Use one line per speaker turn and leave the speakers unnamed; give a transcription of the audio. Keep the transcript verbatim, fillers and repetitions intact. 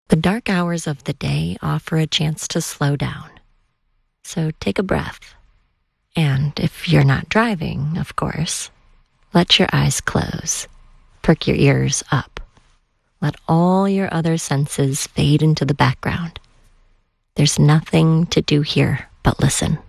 The dark hours of the day offer a chance to slow down. So take a breath. And if you're not driving, of course, let your eyes close. Perk your ears up. Let all your other senses fade into the background. There's nothing to do here but listen.